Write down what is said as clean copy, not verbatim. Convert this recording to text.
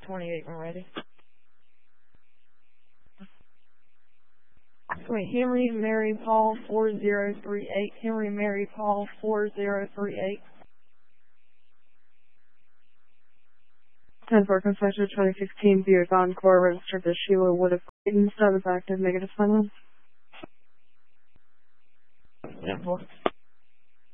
28 when ready. Wait, Henry Mary Paul 4038. Henry Mary Paul 4038. 10-4 Confession 2016 Buick Encore registered to Sheila Wood of Clayton. Status active, negative silence. Yeah,